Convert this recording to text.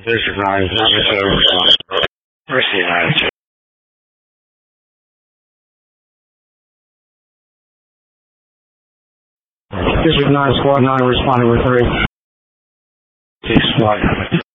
District 9, number 2, receive 92. District 9, Squad 9, responding with 3. Squad.